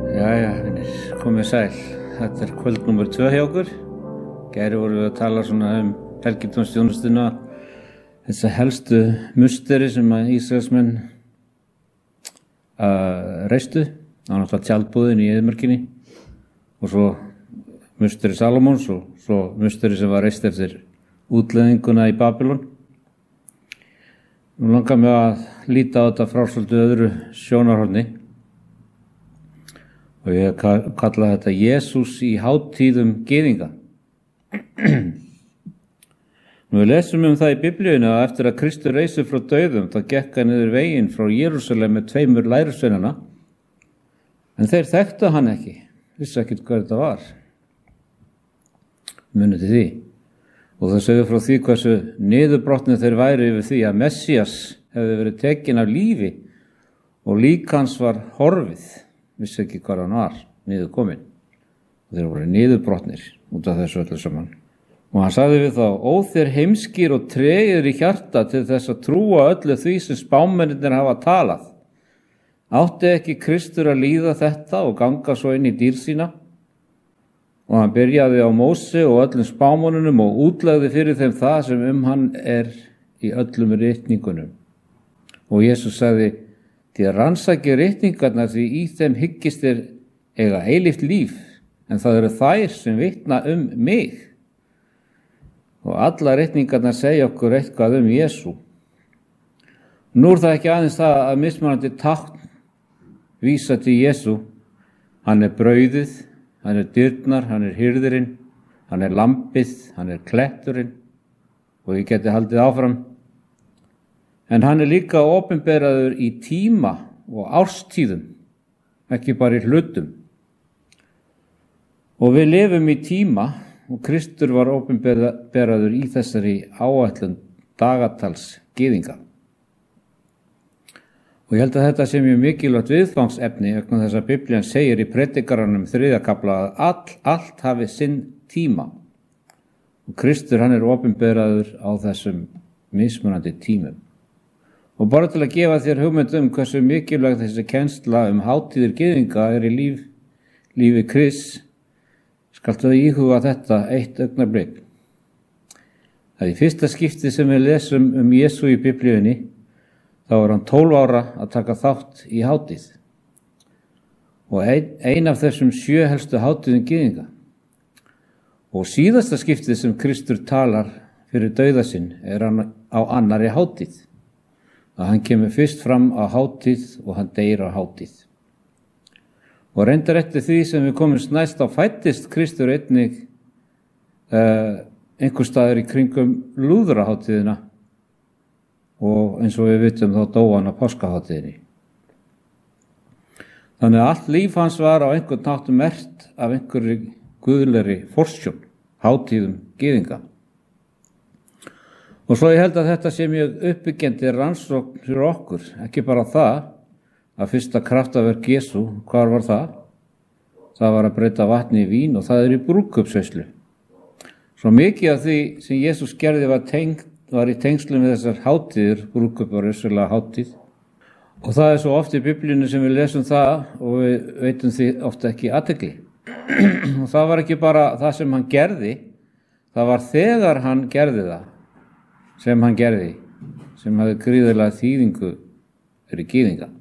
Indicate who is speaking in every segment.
Speaker 1: Jæja, vinir, komið sæl. Þetta kvöld númer 2 hjá okkur. Gæri vorum við að tala svona helgitonsþjónustuna, þessa helstu musteri sem að Ísraelsmenn reistu. Það var náttúrulega tjaldbúðin í eyðimörkinni og svo musteri Salómons og svo musteri sem var reist eftir útleiðinguna í Babylon. Nú langar mig að líta á þetta frá svolítið öðru sjónarhorni. Og ég kalla þetta Jesús í hátíðum gyðinga. Nú við lesum það í Biblíunni að eftir að Kristur reisi frá dauðum þá gekk hann niður veginn frá Jerúsalem með 2 lærisveinana. En þeir þekktu hann ekki, vissu ekkert hvað þetta var. Munið til því. Og það segir frá því hversu niðurbrotnir þeir væru yfir því að Messías hefði verið tekinn af lífi og lík hans var horfið. Vissi ekki hvað hann var, niður kominn. Og þeir voru niðurbrotnir út af þessu öllu saman. Og hann sagði við þá, ó þér heimskir og tregir í hjarta til þess að trúa öllu því sem spámennirnir hafa talað. Átti ekki Kristur að líða þetta og ganga svo inn í dýr sína? Og hann byrjaði á Móse og öllum spámönnunum og útlegði fyrir þeim það sem hann í öllum ritningunum. Og Jesús sagði, þið rannsakið ritningarnar því í þeim hyggist þér eiga eilíft líf, en það eru þær sem vitna mig. Og alla ritningarnar segja okkur eitthvað Jesú. Nú það ekki aðeins það að mismunandi tákn vísa til Jesú. Hann brauðið, hann dyrnar, hann hirðirinn, hann lambið, hann kletturinn og ég geti haldið áfram. En hann líka opinberaður í tíma og árstíðum, ekki bara í hlutum. Og við lifum í tíma og Kristur var opinberaður í þessari áætlun dagatals gyðinga. Og ég held að þetta sé mjög mikilvægt viðfangsefni vegna þess að Biblían segir í Predikaranum 3. kafla að allt hafi sinn tíma. Og Kristur hann opinberaður á þessum mismunandi tímum. Og bara til að gefa þér hugmynd hversu mikilvægt þessi kennsla hátíðir gyðinga í lífi Krists, skaltu íhuga þetta eitt augnablik. Það í fyrsta skipti sem við lesum Jesú í Biblíunni, þá hann 12 ára að taka þátt í hátíð. Og ein af þessum 7 helstu hátíðum gyðinga. Og síðasta skiptið sem Kristur talar fyrir dauða sinn hann á annarri hátíð. Að hann kemur fyrst fram á hátíð og hann deyr á hátíð. Og reyndar eftir því sem við komumst næst á fæddist Kristur einnig einhver staður í kringum lúðrahátíðina og eins og við vitum þá dó hann á páskahátíðinni. Þannig að allt líf hans var á einhvern hátt merkt af einhverri guðlegri forsjón, hátíðum gyðinga. Og svo ég held að þetta sé mjög uppbyggjandi rannsókn fyrir okkur, ekki bara það að fyrsta kraftaverk Jesú, hvar var það? Það var að breyta vatni í vín og það í brúðkaupsveislu. Svo mikið af því sem Jesús gerði var í tengslum við þessar hátíðir, brúðkaup var vissulega hátíð. Og það svo oft í Biblíunni sem við lesum það og við veitum því oft ekki athygli. Og það var ekki bara það sem hann gerði, það var þegar hann gerði það. Sem hann gerði, sem hafði gríðarlega þýðingu fyrir gyðinga.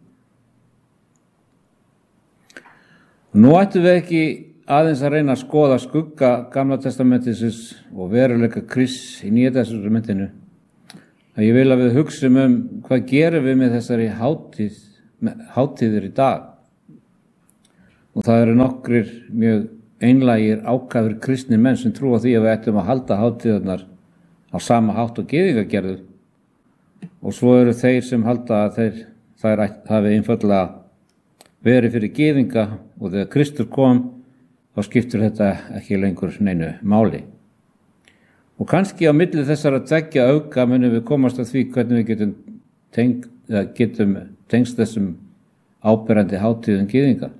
Speaker 1: Nú ættum við ekki aðeins að reyna að skoða skugga Gamla testamentisins og veruleika Krists í Nýja testamentinu. Ég vil að við hugsum hvað gerum við með þessari hátíðir í dag. Og það eru nokkrir mjög einlægir ákafir kristnir menn sem trúa því að við ættum að halda hátíðarnar á sama hátt og gyðinga gerðu. Og svo eru þeir sem halda að þær hafi einfaldlega verið fyrir gyðinga og þegar Kristur kom þá skiptir þetta ekki lengur neinu máli. Og kannski á milli þessara tveggja auka munum við komast að því hvernig við getum tengst þessum áberandi hátíðum gyðinga.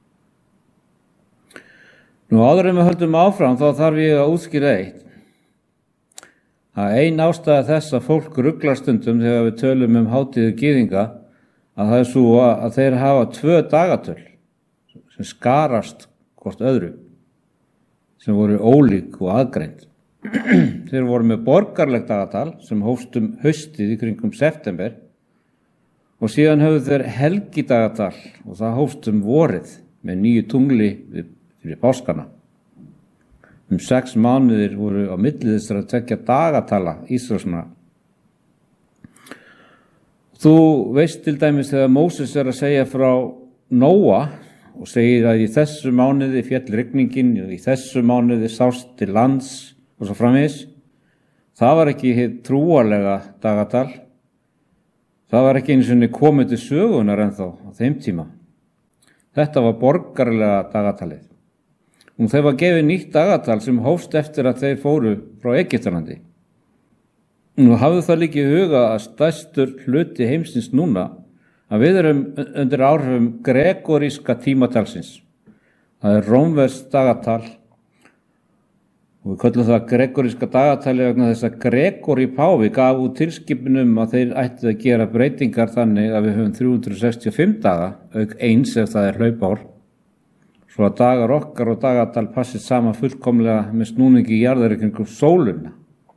Speaker 1: Nú áður en við höldum áfram þá þarf ég að útskýra eitt. Að ein ástæða þess að fólk ruglar stundum þegar við tölum hátíðir gyðinga að það svo að þeir hafa 2 dagatöl sem skarast hvort öðru, sem voru ólík og aðgreind. Þeir voru með borgarlegt dagatal sem hófst haustið í kringum september og síðan höfðu þeir helgidagatal og það hófst vorið með 9 tungli fyrir páskana. 6 mánuðir voru á milli þessara 2 dagatala Ísraelsmanna. Þú veist til dæmis þegar Móses að segja frá Nóa og segir að í þessu mánuði féll rigningin og í þessu mánuði sást til lands og svo framvegis. Það var ekki hið trúarlega dagatal. Það var ekki einu sinni komið til sögunar ennþá á þeim tíma. Þetta var borgarlega dagatalið. Og þeir var gefið nýtt dagatal sem hófst eftir að þeir fóru frá Egyptalandi. Nú hafðu það líka í huga að stærstur hluti heimsins núna að við erum undir áhrifum gregoríska tímatalsins. Það er rómverskt dagatal og við köllum það gregoríska dagatali vegna þess að Gregori páfi gaf út tilskipunum að þeir ættu að gera breytingar þannig að við höfum 365 daga, auk eins ef það er hlaupár, svo að dagar okkar og dagatal passir saman fullkomlega með snúningi í jarðar kringum sólina.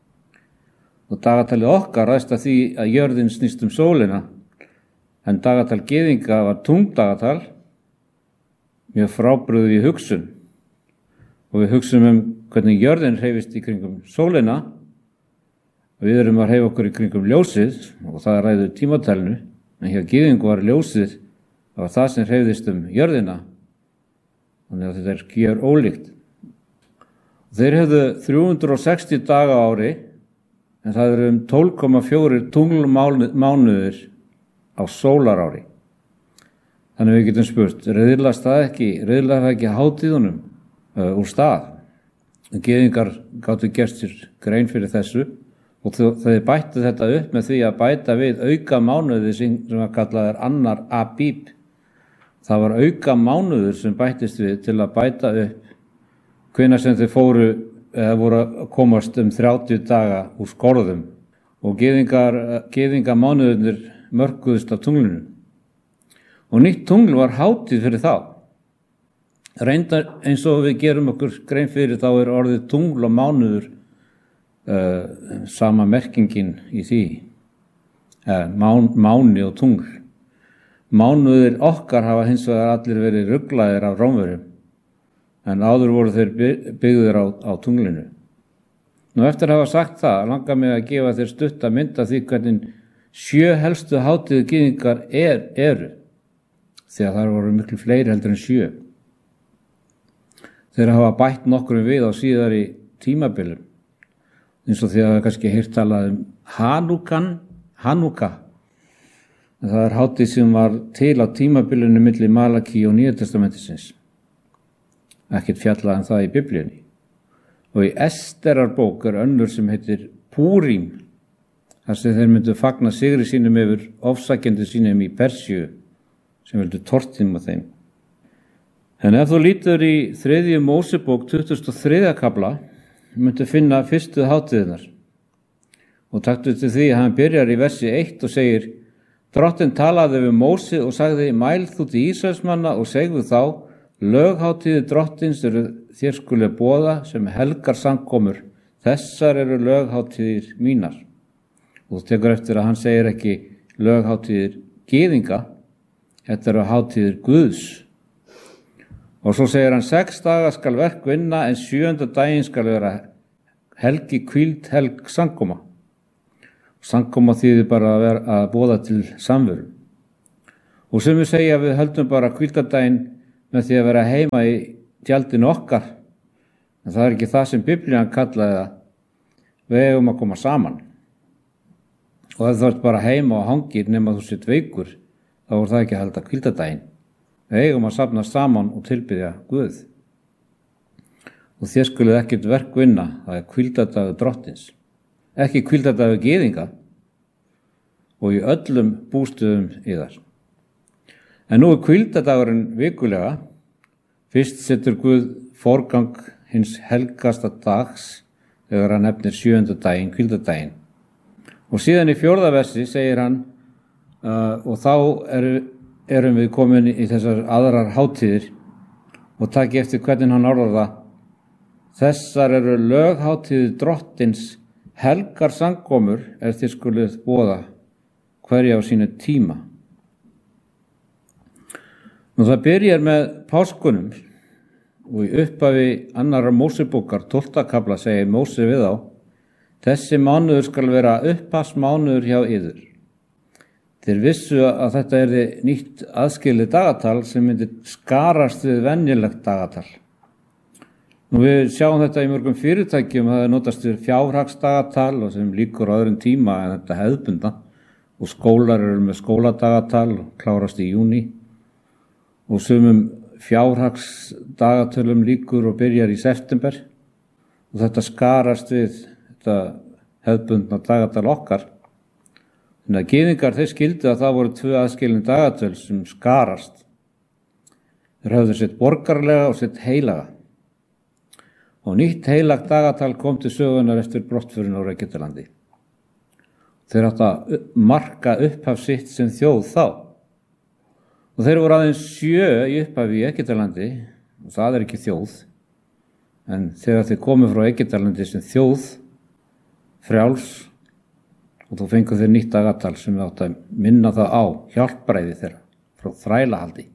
Speaker 1: Og dagatalið okkar ræðst að því að jörðin snýst sólina, en dagatal gyðinga var tungdagatal, mjög frábrugðið í hugsun. Og við hugsum hvernig jörðin hreyfist í kringum sólina, og við erum að hreyfa okkur í kringum ljósið, og það ræður tímatalinu, en hjá gyðingu var ljósið, það var það sem hreyfðist jörðina, þannig að þetta er gjör ólíkt. Þeir hefðu 360 daga á ári, en það eru 12,4 tunglmánuðir á sólarári. Þannig við getum spurt, riðlast það ekki hátíðunum úr stað? Gyðingar gátu gert sér grein fyrir þessu og þeir bættu þetta upp með því að bæta við auka mánuði sem að kallaðir annar abíb. Það var auka mánuður sem bættist við til að bæta upp hvenær sem þeir voru að komast 30 daga úr skorðum og gyðinga mánuðurnir mörkuðust af tunglinu. Og nýtt tungl var hátíð fyrir þá. Reyndar eins og við gerum okkur grein fyrir þá er orðið tungl og mánuður sama merkingin í því. Máni og tungl. Mánuðir okkar hafa hins vegar allir verið ruglaðir af Rómverjum. En áður voru þeir byggðir á tunglinu. Nú eftir að hafa sagt það, langar mig að gefa þér stutta mynd af því hvernig 7 helstu hátíðu gyðingar eru, því að það voru miklu fleiri heldur en 7. Þeir hafa bætt nokkrum við á síðari tímabilum, eins og því að það kannski heyrt talað Hanúka. Það er hátíð sem var til á tímabilinu milli Malaki og Nýja testamentisins. Ekkert fjallað það í Biblíunni. Og í Esterarbók önnur sem heitir Púrim, þar sem þeir myndu fagna sigri sínum yfir ofsækjandi sínum í Persíu, sem vildu tortíma þeim. En ef þú lítur í 3. Mósebók 23. kafla, myndu finna fyrstu hátíðirnar. Og taktu til því að hann byrjar í versi 1 og segir: Drottinn talaði við Móse og sagði: Mæl þú til Ísraelsmanna og segðu þá: Löghátíðir drottins eru þér skuli boða sem helgar samkomur. Þessar eru löghátíðir mínar. Og þú tekur eftir að hann segir ekki löghátíðir gyðinga, þetta eru hátíðir Guðs. Og svo segir hann: 6 daga skal verk vinna, en 7. daginn skal vera helgi hvíld helg samkoma. Samkoma þýðir bara að boða til samveru. Og sem við segja við höldum bara hvíldardaginn með því að vera heima í tjaldinu okkar, en það er ekki það sem Biblían kallaði það. Við eigum að koma saman. Og ef þú ert bara heima og hangir nema þú sitt veikur, þá er það ekki að halda hvíldardaginn. Við eigum að safna saman og tilbiðja Guð. Og þér skuluð ekkert verk vinna, það er hvíldardagur drottins. Ekki hvíldardagur gyðinga og í öllum bústöðum yðar. En nú er hvíldardagurinn vikulega. Fyrst setur Guð forgang hins helgasta dags þegar hann nefnir 7. daginn, hvíldardaginn. Og síðan í 4. versi segir hann, og þá erum við komin í þessar aðrar hátíðir, og taki eftir hvernig hann orðar það. Þessar eru löghátíðir drottins, helgar samkomur þið skuluð boða hverja á sínu tíma. Nú það byrjar með páskunum og í upphafi annarrar Mósebókar 12. kafla segir Móse við þá: þessi mánuður skal vera upphafsmánuður hjá yður. Þeir vissu að þetta yrði nýtt aðskilið dagatal sem myndi skarast við venjulegt dagatal. Nú við sjáum þetta í mörgum fyrirtækjum, það notast við fjárhagsdagatal og sem líkur á öðrum tíma en þetta hefðbundna, og skólar eru með skóladagatal og klárast í júní, og sumum fjárhagsdagatölum líkur og byrjar í september, og þetta skarast við þetta hefðbundna dagatal okkar. Þannig að gyðingar þeir skildu að það voru 2 aðskilin dagatöl sem skarast. Þeir höfðu sitt borgarlega og sitt heilaga. Og nýtt heilagt dagatal kom til sögunar eftir brottförin á Egyptalandi. Þeir áttu að marka upphaf sitt sem þjóð þá. Og þeir voru aðeins 7 í upphafi í Egyptalandi, og það ekki þjóð. En þegar þeir komu frá Egyptalandi sem þjóð, frjáls, og þá fengu þeir nýtt dagatal sem áttu að minna það á hjálpræði þeirra frá þrælahaldi.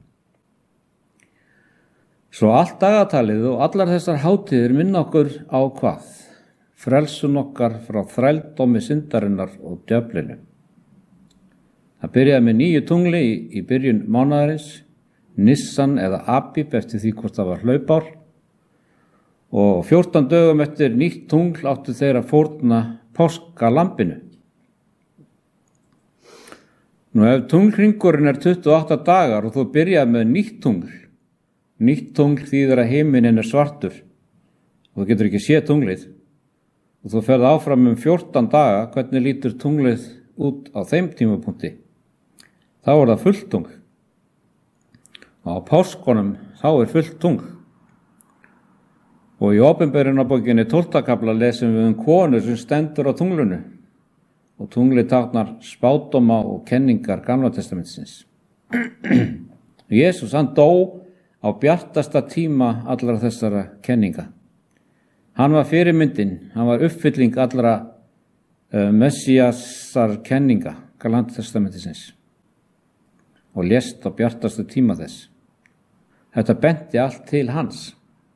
Speaker 1: Svo allt dagatalið og allar þessar hátíðir minna okkur á hvað? Frelsun okkar frá þrældómi syndarinnar og djöflinu. Það byrjaði með 9 tungli í byrjun mánaðarins, Nissan eða Abib eftir því hvort það var hlaupár, og 14 dögum eftir nýtt tungl áttu þeir að fórna páskalambinu. Nú ef tunglhringurinn 28 dagar og þú byrjaði með nýtt tungl þýðir að himinin svartur og þú getur ekki séð tunglið, og þú ferð áfram 14 daga, hvernig lítur tunglið út á þeim tímapunkti? Þá það fullt tungl. Og á páskunum þá fullt tungl. Og í Opinberunarbókinni 12. kafla lesum við konu sem stendur á tunglinu, og tunglið táknar spádóma og kenningar Gamla testamentisins. Jesús, hann dó á bjartasta tíma allra þessara kenninga. Hann var fyrirmyndin, hann var uppfylling allra Messiasar kenninga Gamla testamentisins og lést á bjartasta tíma þess. Þetta benti allt til hans.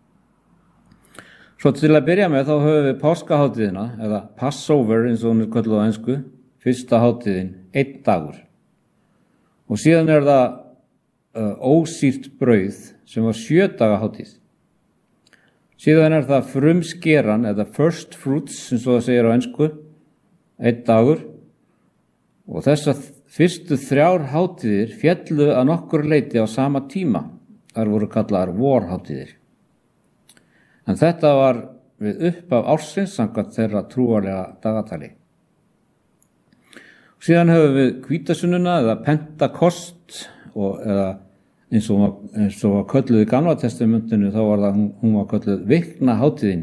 Speaker 1: Svo til að byrja með þá höfum við páskahátíðina, eða Passover eins og hún kölluð á ensku, fyrsta hátíðin, 1 dagur. Og síðan það ósýrt brauð sem var 7 daga hátíð. Síðan það frumskeran eða first fruits eins og það segir á ensku, 1 dagur. Og þessar fyrstu 3 hátíðir féllu að nokkur leyti á sama tíma. Þar voru kallaðar vorhátíðir. En þetta var við upphaf ársins samkvæmt þeirra trúarlega dagatali. Síðan höfum við hvítasunnuna eða Pentekost, eða eins og var kölluð í Gamla testamentinu, þá var það, hún var kölluð viknahátíðin.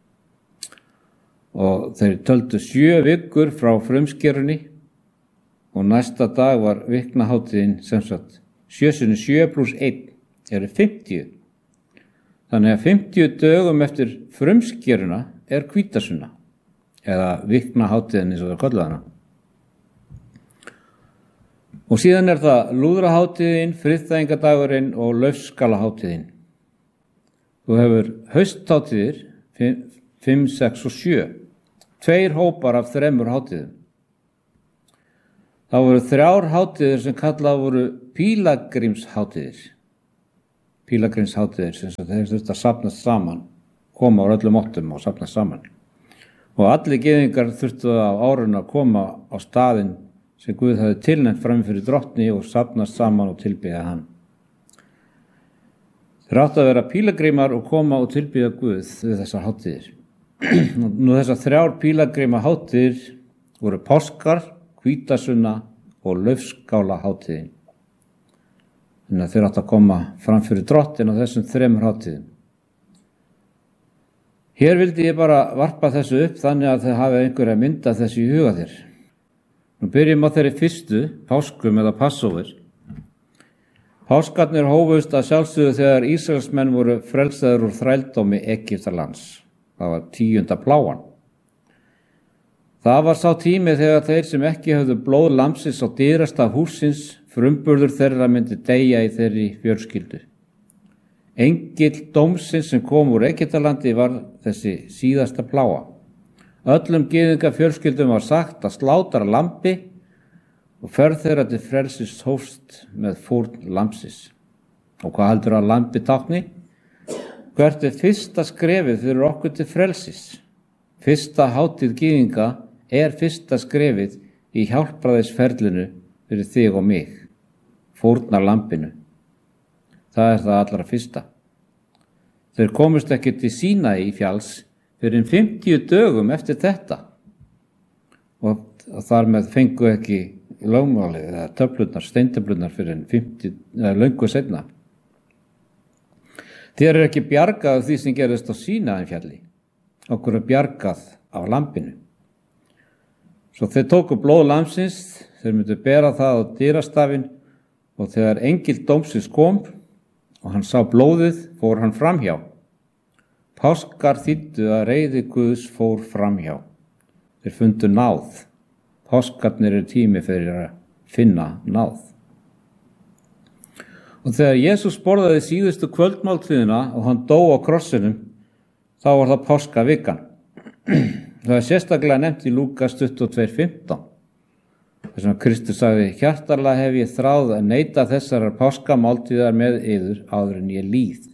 Speaker 1: Og þeir töldu 7 vikur frá frumskerunni og næsta dag var viknahátíðin sem sagt 7 × 7 + 1 eru 50. Þannig að 50 dögum eftir frumskeruna hvítasunna eða viknahátíðin eins og það kölluð hana. Og síðan það lúðrahátíðin, friðþægingadagurinn og laufskalahátíðin. Þú hefur hausthátíðir 5, 6 og 7. 2 hópar af 3 hátíðum. Það voru 3 hátíðir sem kallað voru pílagrímshátíðir. Pílagrímshátíðir sem þeir þurftu að safnast saman, koma á öllum áttum og safnast saman. Og allir gyðingar þurftu á árinu að koma á staðinn sem Guð hafði tilnefnt fram fyrir drottni og safnast saman og tilbiðja hann. Þeir áttu að vera pílagrímar og koma og tilbiðja Guð við þessar hátíðir. Nú þessar 3 pílagríma hátíðir voru páskar, hvítasunna og laufskála hátíðin. Þannig að þeir áttu að koma fram fyrir drottin á þessum 3 hátíðum. Hér vildi ég bara varpa þessu upp þannig að þið hafi einhverja mynd af þessu í huga þér. Nú byrjum á þeirri fyrstu, páskum eða Passover. Páskarnir hófust að sjálfsögðu þegar Ísraelsmenn voru frelsaðir úr þrældómi Egyptalands. Það var 10. plágan. Það var sá tími þegar þeir sem ekki höfðu blóð lambsins á dyrastaf hússins, frumburður þeirra myndi deyja í þeirri fjölskyldu. Engill dómsins sem kom úr Egyptalandi var þessi síðasta plága. Öllum gyðinga fjölskyldum var sagt að slátra lambi og ferð þeirra til frelsis hófst með fórn lambsins. Og hvað heldur að lambi tákni? Hvert fyrsta skrefið fyrir okkur til frelsis? Fyrsta hátíð gyðinga fyrsta skrefið í hjálpræðisferlinu fyrir þig og mig, fórnar lambinu. Það það allra fyrsta. Þeir komust ekki til Sínaí fjalls fyrir 50 dögum eftir þetta og þar með fengu ekki lögmáli eða töflurnar, steintöflurnar fyrir 50 löngu seinna. Þér ekki bjargað af því sem gerist á Sínaí fjalli. Okkur bjargað af lambinu. Svo þeir tóku blóð lambsins, þeir myndu bera það á dyrastafinn og þegar engill dómsins kom og hann sá blóðið, fór hann framhjá. Páskar þýddu að reiði Guðs fór framhjá. Þeir fundu náð. Páskarnir tími fyrir að finna náð. Og þegar Jesús borðaði síðustu kvöldmáltíðina og hann dó á krossinum, þá var það páskavikan. Það sérstaklega nefnt í Lúkas 22:15. Þess vegna Kristur sagði, hjartarlega hef ég þráð að neita þessarar páskamáltíðar með yður áður en ég líð.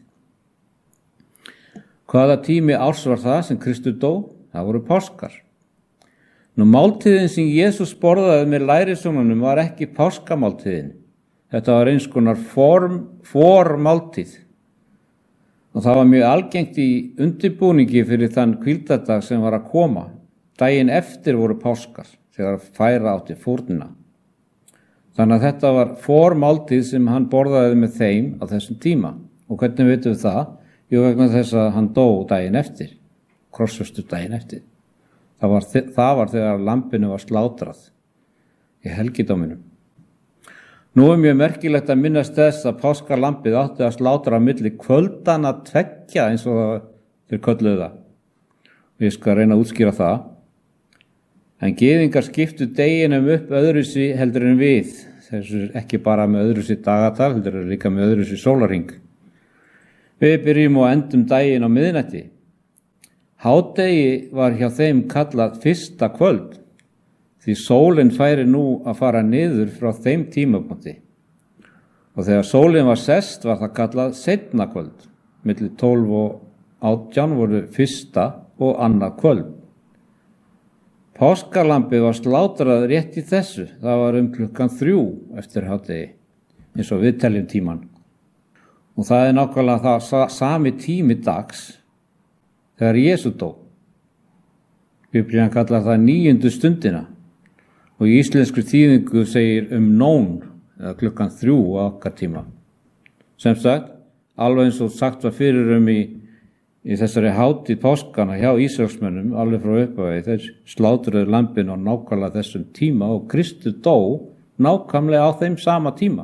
Speaker 1: Hvaða tími árs var það sem Kristur dó? Það voru páskar. Nú máltíðin sem Jesús borðaði með lærisveinunum var ekki páskamáltíðin. Þetta var eins konar formáltíð. Og það var mjög algengt í undirbúningi fyrir þann hvíldardag sem var að koma. Daginn eftir voru páskar, þegar færa átti fórnina. Þannig að þetta var formáltíð sem hann borðaði með þeim á þessum tíma. Og hvernig veitum við það? Jú, vegna þess að hann dó daginn eftir, krossfestur daginn eftir. Það var þegar lambinu var slátrað í helgidóminum. Nú mjög merkilegt að minnast þess að páskarlambið átti að slátra á milli kvöldana 2 eins og þeir kölluðu það. Ég skal reyna að útskýra það. En gyðingar skiptu deginum upp öðruvísi heldur en við. Þessu ekki bara með öðruvísi dagatal, heldur líka með öðruvísi sólarhring. Við byrjum og endum daginn á miðnætti. Hádegi var hjá þeim kallað fyrsta kvöld. Því sólin færi nú að fara niður frá þeim tímapunkti. Og þegar sólin var sest var það kallað seinna kvöld. Milli 12 og 18 voru fyrsta og annað kvöld. Páskarlambið var slátrað rétt í þessu. Það var klukkan 3 eftir hádegi, eins og við teljum tíman. Og það nákvæmlega það sami tími dags þegar Jesú dó. Biblían kallar það 9. stundina. Og í íslensku þýðingu segir nón, eða klukkan 3 á okkar tíma. Sem sagt, alveg eins og sagt var fyrir í þessari hátíð páskana hjá Ísraelsmönnum, alveg frá upphafi, þeir slátruðu lambinu á nákvæmlega þessum tíma og Kristur dó nákvæmlega á þeim sama tíma.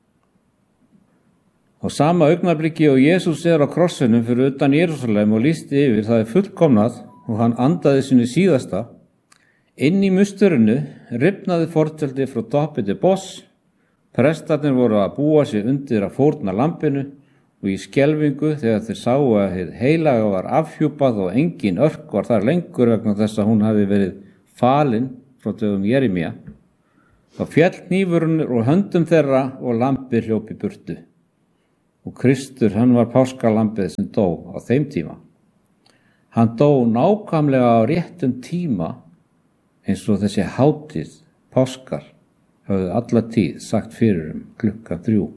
Speaker 1: Á sama augnabliki og Jesús á krossinum fyrir utan Jerúsalem og lýsti yfir það fullkomnað og hann andaði sínu síðasta. Inn í musturinu rifnaði fortjaldi frá toppi til botns. Prestarnir voru að búa sig undir að fórna lambinu og í skelfingu þegar þeir sáu að hið heilaga var afhjúpað og engin örk var þar lengur vegna þess að hún hafi verið falin frá dögum Jeremía. Þá féll hnífurinn úr höndum þeirra og lambið hljóp í burtu. Og Kristur, hann var páskalambið sem dó á þeim tíma. Hann dó nákvæmlega á réttum tíma eins og þessi hátíð, páskar, höfðu alla tíð sagt fyrir klukkan 3.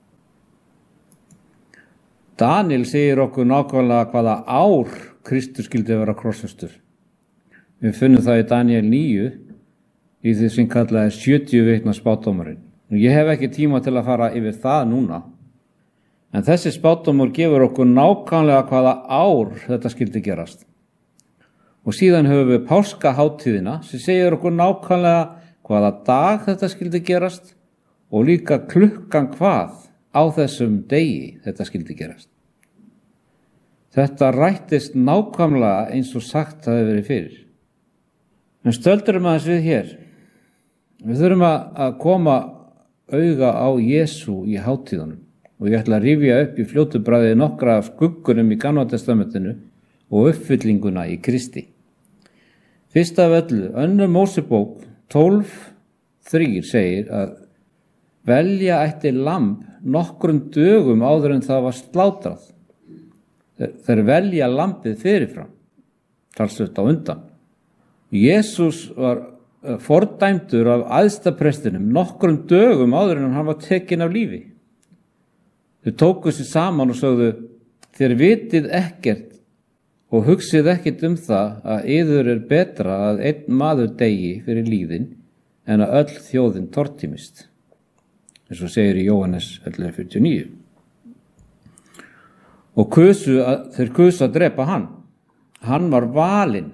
Speaker 1: Daniel segir okkur nákvæmlega hvaða ár Kristur skyldi vera krossfestur. Við finnum það í Daniel 9 í því sem kallaði 70 vikna spádómurinn. Ég hef ekki tíma til að fara yfir það núna, en þessi spádómur gefur okkur nákvæmlega hvaða ár þetta skyldi gerast. Og síðan höfum við páskaháttíðina sem segir okkur nákvæmlega hvaða dag þetta skyldi gerast og líka klukkan hvað á þessum degi þetta skildi gerast. Þetta rættist nákvæmlega eins og sagt hafi verið fyrir. En stöldurum aðeins við hér. Við þurfum að koma auga á Jesú í hátíðunum og ég ætla að rifja upp í fljótu bragði nokkra af skuggunum í Gamla testamentinu og uppfyllinguna í Kristi. Fyrst af öllu, 2. Mósebók 12:3 segir að velja ætti lamb nokkrum dögum áður en það var slátrað. Þeir velja lambið fyrirfram, talsvert á undan. Jesús var fordæmdur af æðsta prestinum nokkrum dögum áður en hann var tekinn af lífi. Þau tóku sig saman og sögðu, þér vitið ekkert og hugsið ekkert það að yður betra að einn maður deyi fyrir líðin en að öll þjóðin tortímist. Eins og segir í Jóhannes 11:49. Og þeir kusu að drepa hann. Hann var valinn,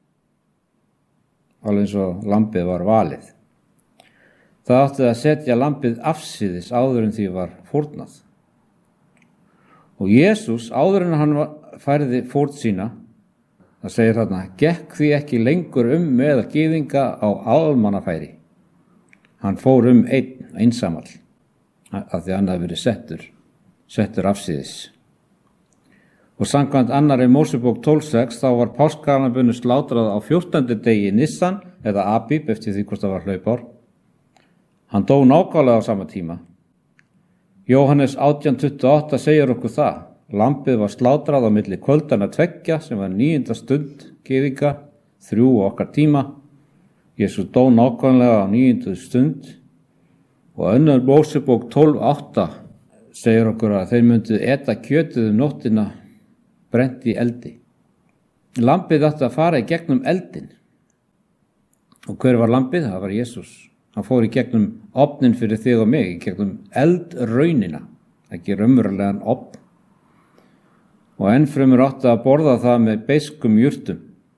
Speaker 1: alveg eins og lambið var valið. Það átti að setja lambið afsíðis áður en því var fórnað. Og Jesús, áður en hann færði fórn sína, það segir þarna, gekk því ekki lengur meðal gyðinga á almannafæri. Hann fór einsamall, af því hann hafði verið settur afsíðis. Og samkvæmt 2. Mósebók 12:6 þá var páskalambinu slátrað á 14. degi Nissan eða Abíb eftir því hvort það var hlaupár. Hann dó nákvæmlega á sama tíma. Jóhannes 18:28 segir okkur það. Lambið var slátrað á milli kvöldana 2 sem var 9. stund gyðinga, 3 okkar tíma. Jesús dó nákvæmlega á 9. stund og 2. Mósebók 12:8 segir okkur að þeir myndu eta kjötið nóttina brent í eldi. Lambið átti að fara í gegnum eldin. Og hver var lambið? Það var Jesús. Hann fór í gegnum ofnin fyrir þig og mig, í gegnum eldraunina, ekki raunverulegan ofn. Og ennfremur átti að borða það með beiskum jurtum.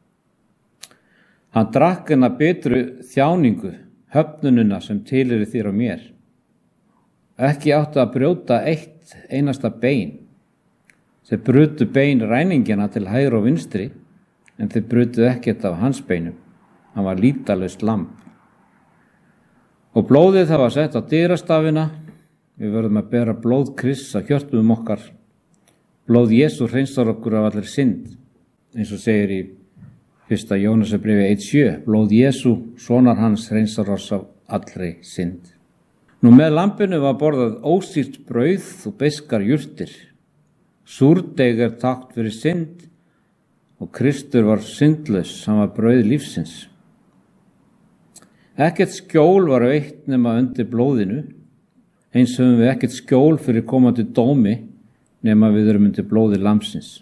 Speaker 1: Hann drakk hana betru þjáningu, höfnunina sem tilheyrir þér og mér. Ekki átti að brjóta eitt einasta bein. Þeir brutu bein ræningina til hægri og vinstri, en þeir brutu ekkert af hans beinum. Hann var lýtalaust lamb. Og blóðið það var sett á dyrastafina. Við verðum að bera blóð Krists á hjörtum okkar. Blóð Jesú hreinsar okkur af allir synd, eins og segir í 1. Jónasarbréfi 1:7. Blóð Jesú, sonar hans, hreinsar oss af allri synd. Nú með lambinu var borðað ósýrt brauð og beiskar jurtir. Súrdeig tákn fyrir synd og Kristur var syndlaus, hann var brauð lífsins. Ekkert skjól var veitt nema undir blóðinu, eins höfum við ekkert skjól fyrir komandi dómi nema við erum undir blóði lambsins.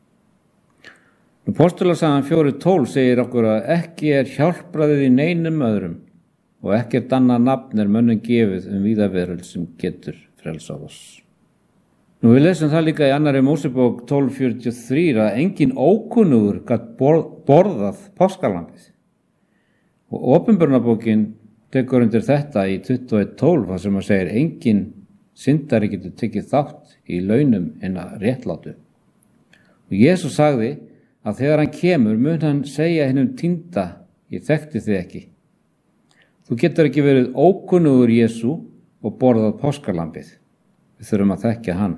Speaker 1: Postulasagan 4:12 segir okkur að ekki hjálpraðið í neinum öðrum og ekkert annað nafn mönnum gefið víða veröld sem getur frelsað oss. Nú við lesum það líka í 2. Mósebók 12:43 að engin ókunnugur gat borðað páskalambið. Og Opinberunarbókin tekur undir þetta í 21:12 þar sem að segir engin syndari getur tekið þátt í launum hinna réttlátu. Og Jesús sagði að þegar hann kemur mun hann segja hinum týnda, ég þekkti þig ekki. Þú getur ekki verið ókunnugur Jesú og borðað páskalambið. Við þurfum að þekkja hann.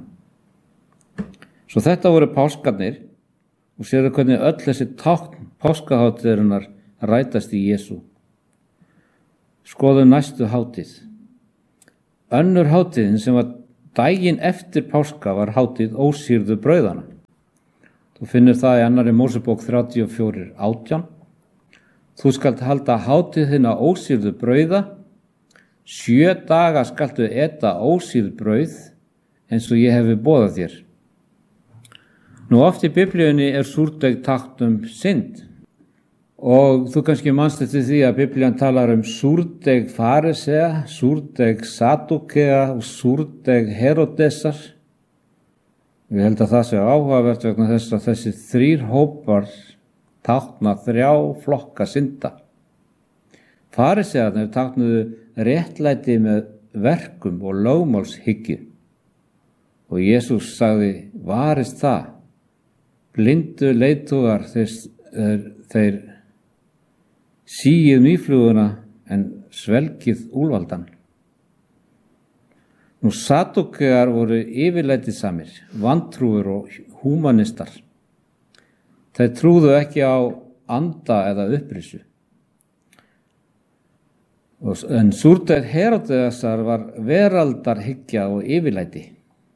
Speaker 1: Svo þetta voru páskarnir og sérðu hvernig öll þessi tákn páskaháttíðarinnar rætast í Jesú. Skoðum næstu hátíð. Önnur hátíðin sem var daginn eftir páska var hátíð ósýrðu brauðana. Þú finnur það í 2. Mósebók 34:18. Þú skalt halda hátíð þinna ósýrðu brauða. 7 daga skaltu eta ósýrð brauð eins og ég hefi boðað þér. Nú oft í Biblíunni súrdeig tákn synd. Og þú kannski manst eftir því að Biblían talar súrdeig farisea, súrdeig sadúkea og súrdeig Herodesar. Ég held að það sé áhugavert vegna þess að þessi 3 hópar tákna 3 flokka synda. Farisearnir táknuðu réttlæti með verkum og lögmálshyggju. Og Jesús sagði, varist það, blindu leiðtogar þeir síið mýfluguna en svelgið úlfaldan. Nú Sadúkear voru yfirlætisamir, vantrúir og húmanistar. Þeir trúðu ekki á anda eða upprisu. En súrdeild Heródesar var veraldarhyggja og yfirlæti.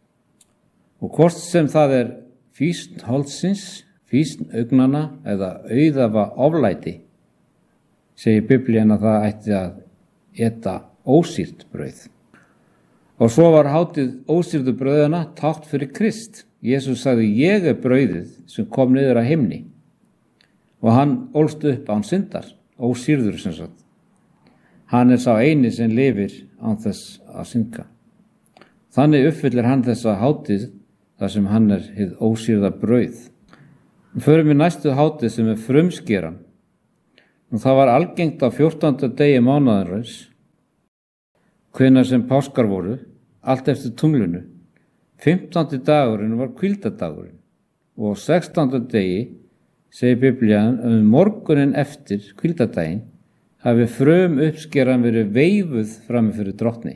Speaker 1: Og hvort sem það fýsn holdsins, fýsn augnanna eða auðafa oflæti, segir Biblían að það ætti að eta ósýrt brauð. Og svo var hátíð ósýrðu brauðana tákn fyrir Krist. Jesús sagði, ég brauðið sem kom niður að himni. Og hann ólst upp án syndar, ósýrður sem sagt. Hann sá eini sem lifir án þess að synga. Þannig uppfyllir hann þessa hátíð þar sem hann hið ósýrða brauð. Við förum í næstu hátíð sem frumskeran. Og það var algengt á 14. degi mánaðarins, hvenær sem páskar voru, allt eftir tunglinu. 15. dagurinn var hvíldardagurinn og 16. degi, segir Biblían, morgunin eftir hvíldardaginn hafi frum uppskeran verið veifuð frammi fyrir drottni.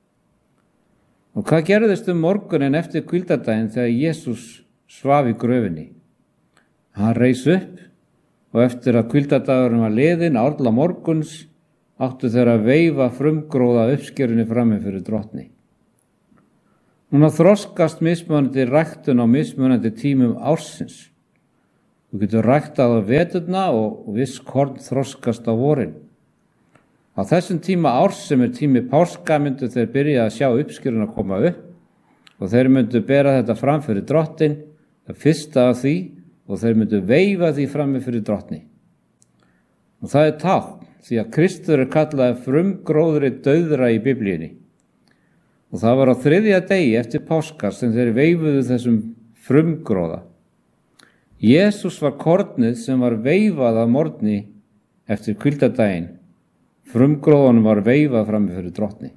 Speaker 1: Og hvað gerðist morgunin eftir hvíldardaginn þegar Jesús svaf í gröfinni? Hann reis upp og eftir að hvíldardagurinn var liðinn alla morguns áttu þeir að veifa frumgróða uppskerunni frammi fyrir drottni. Núna þroskast mismunandi ræktun á mismunandi tímum ársins. Þú getur ræktað á veturna og viss korn þroskast á vorin. Á þessum tíma árs sem tími páska myndu þeir byrja að sjá uppskeruna koma upp og þeir myndu bera þetta fram fyrir drottin, það fyrsta af því, og þeir myndu veifa því frammi fyrir drottni. Og það tákn, því að Kristur kallaði frumgróðri dauðra í Biblíunni. Og það var á 3. degi eftir páskar sem þeir veifuðu þessum frumgróða. Jesús var kornið sem var veifað að morgni eftir hvíldardaginn. Frumgróðunum var veifað frammi fyrir drottni.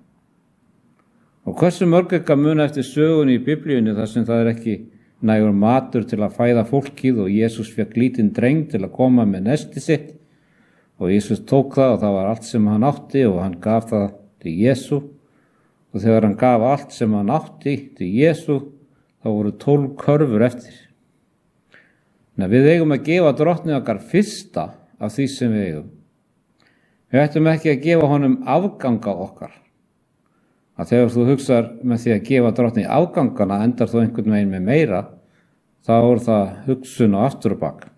Speaker 1: Og hversu mörg muna eftir sögunni í Biblíunni þar sem það ekki nægur matur til að fæða fólkið og Jesús fékk lítinn dreng til að koma með nesti sitt og Jesús tók það og það var allt sem hann átti og hann gaf það til Jesú og þegar hann gaf allt sem hann átti til Jesú þá voru 12 körfur eftir. Við eigum að gefa drottni okkar fyrsta af því sem við eigum. Við ættum ekki að gefa honum afganga okkar. Að þegar þú hugsar með því að gefa drottni afgangana endar þú einhvern veginn með meira, þá það hugsun á aftur og bak.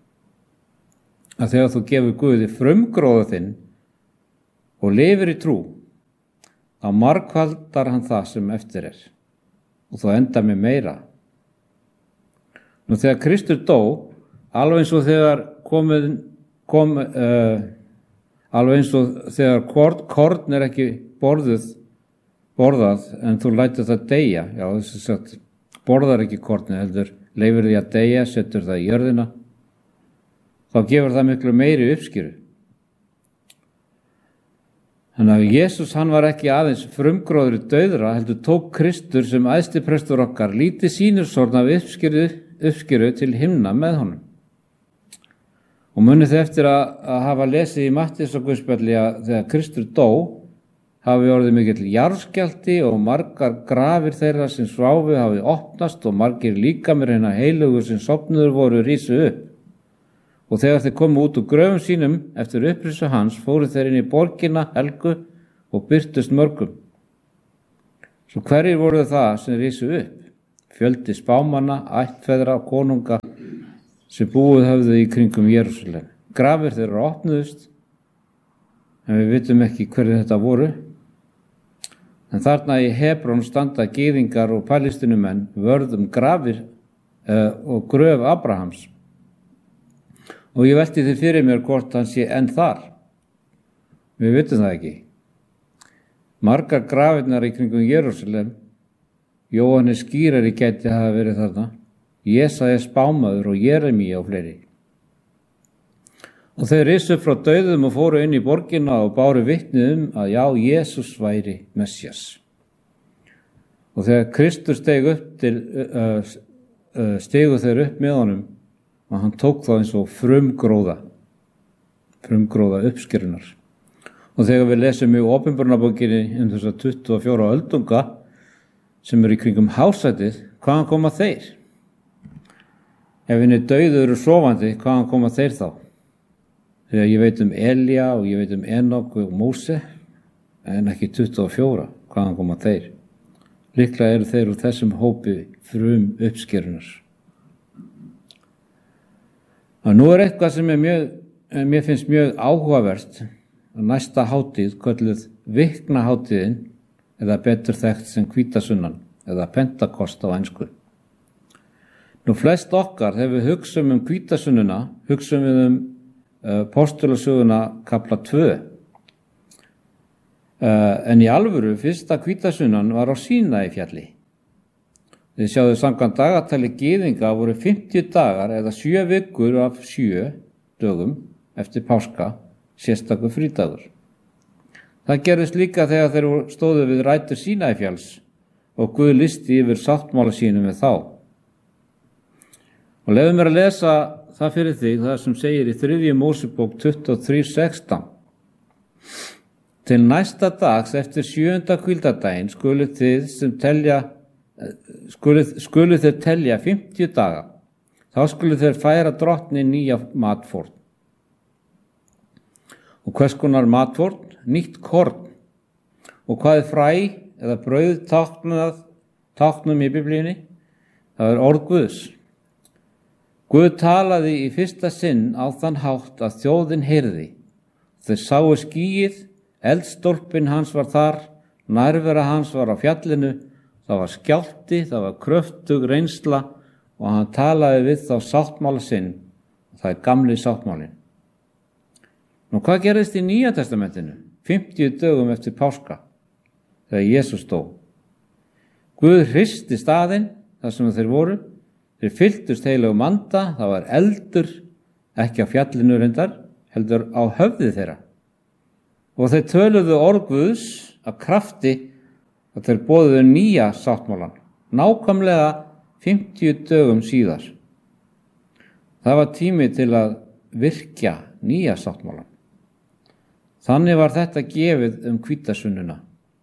Speaker 1: Að þegar þú gefur Guði frumgróða þinn og lifir í trú, þá margfaldar hann það sem eftir og þú endar með meira. Nú þegar Kristur dó, alveg eins og þegar alveg eins og þegar korn ekki borðað en þú lætur það deyja, já þess að sagt, borðar ekki korni, heldur leifir því að deyja, setur það í jörðina, þá gefur það miklu meiri uppskeru. Þannig að Jesús hann var ekki aðeins frumgróður í dauðra, heldur tók Kristur sem æðstiprestur okkar lítið sýnirsorn af uppskeru til himna með honum. Og munið þið eftir að hafa lesið í Matteusarguðspjalli að þegar Kristur dó, hafi orðið mikill jarðskjálfti og margar grafir þeirra sem sváfu hafi opnast og margir líkamir hinna heilugu sem sofnuður voru rísu upp. Og þegar þeir komu út úr gröfum sínum eftir upprisu hans, fóru þeir inn í borgina helgu og birtust mörgum. Svo hverjir voru það sem rísu upp? Fjöldi spámanna, ættfeðra og konunga sem búið höfðu í kringum Jerúsalem. Grafir þeirra opnuðust, en við vitum ekki hverju þetta voru. En þarna í Hebrón standa gyðingar og palestínumenn vörð grafir og gröf Abrahams. Og ég velti því fyrir mér hvort hann sé enn þar. Við vitum það ekki. Margar grafirnar í kringum Jerúsalem, Jóhannes skýrari gæti hafa verið þarna, Jesaja spámaður og Jeremía og fleiri. Og þeir risu frá dauðum og fóru inn í borgina og báru vitni að já, Jesús væri Messias. Og þegar Kristur stegu þeir upp með honum og hann tók þá eins og frumgróða uppskerunar. Og þegar við lesum í Opinberunarbókinni þessa 24 öldunga sem eru í kringum hásætið, hvaðan koma þeir? Ef henni dauður eru sofandi, hvaðan koma þeir þá? Þegar ég veit Elía og ég veit Enok og Móse, en ekki 24, hvaðan koma þeir? Líklega eru þeir úr þessum hópi frum uppskerunar. Og nú eitthvað sem mér finnst mjög áhugavert, að næsta hátíð, kölluð viknahátíðin, eða betur þekkt sem hvítasunnan, eða Pentekost á ensku. Nú flest okkar, þegar við hugsum hvítasunnuna, hugsum við postulasöguna kapla 2. En í alvöru, fyrsta hvítasunnan var á Sínaífjalli. Þið sjáðu samkvæmt dagatali gyðinga voru 50 dagar eða 7 vikur af 7 dögum eftir páska, sérstakur frídagur. Það gerðist líka þegar þeir stóðu við rætur Sínaífjalls og Guð lýsti yfir sáttmála sínum við þá. Og leyfðu mér að lesa það fyrir þig, það sem segir í 3. Mósebók 23:16. Til næsta dags eftir 7. hvíldardaginn skuluð þeir telja 50 daga. Þá skuluð þeir færa drottni nýja matfórn. Og hvers konar matfórn? Nýtt korn. Og hvað fræ eða brauð táknum í Biblíunni? Það orð Guðs. Guð talaði í fyrsta sinn á þann hátt að þjóðin heyrði. Þeir sáu skýið, eldstólpinn hans var þar, nærvera hans var á fjallinu, það var skjálfti, það var kröftug reynsla og hann talaði við þá sáttmála sinn. Það gamli sáttmálinn. Nú hvað gerðist í Nýja testamentinu? 50 dögum eftir páska, þegar Jesús dó. Guð hristi staðinn þar sem þeir voru. Þeir fylltust heilögum anda, það var eldur, ekki á fjallinu reyndar, heldur á höfði þeirra. Og þeir töluðu orð Guðs af krafti að þeir boðuðu nýja sáttmálan, nákvæmlega 50 dögum síðar. Það var tími til að virkja nýja sáttmálan. Þannig var þetta gefið hvítasunnuna.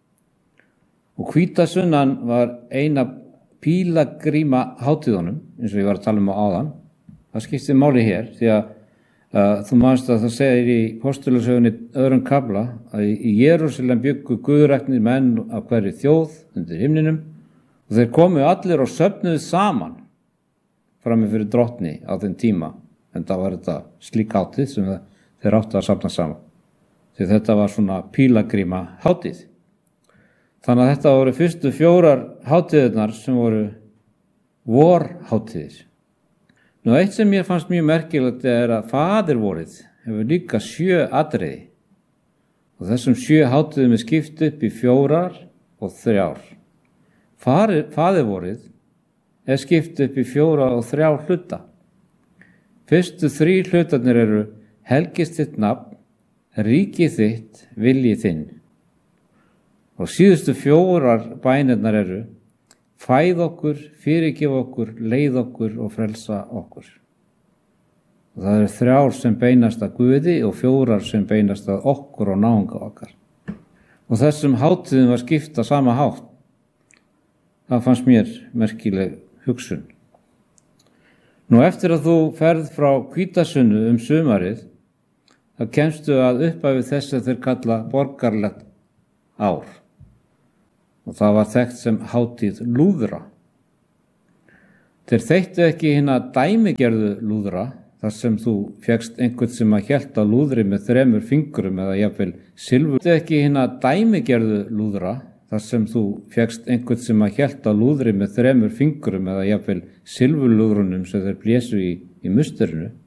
Speaker 1: Og hvítasunnan var eina pílagríma hátíðunum, eins og ég var að tala á áðan. Það skiptir máli hér, því að þú manst að það segir í postulasögunni 2. kafla að í Jerúsalem bjuggu guðræknir menn af hverri þjóð undir himninum og þeir komu allir og söfnuðu saman frammi fyrir drottni á þeim tíma, en það var þetta slík hátíð sem þeir áttu að safna saman. Því þetta var svona pílagríma hátíð. Þannig að þetta voru fyrstu 4 hátíðirnar sem voru vorhátíðir. Nú eitt sem mér fannst mjög merkilegt er að faðirvorið hefur líka 7 atriði. Og þessum 7 hátíðum er skipt upp í 4 og 3. Faðirvorið er skipt upp í 4 og 3 hluta. Fyrstu 3 hlutarnir eru helgist þitt nafn, ríkið þitt, viljið þinn. Og síðustu 4 bænirnar eru fæð okkur, fyrirgef okkur, leið okkur og frelsa okkur. Og það eru 3 sem beinast að Guði og 4 sem beinast að okkur og náunga okkar. Og þessum hátíðum var skipt á sama hátt. Það fannst mér merkileg hugsun. Nú eftir að þú ferð frá hvítasunnu sumarið, þá kemstu að upphafi þess að þeir kalla borgarlegt ár. Og það var þekkt sem hátíð lúðra. Þeir þekktu ekki hina dæmigerðu lúðra, þar sem þú fékkst einhvern sem að hélt á lúðri með 3 fingrum eða jafnvel silfur. Þekktu ekki hina dæmigerðu lúðra, þar sem þú fékkst einhvern sem að hélt á lúðri með 3 fingrum eða jafnvel silfurlúðrunum sem þeir blésu í musturinu.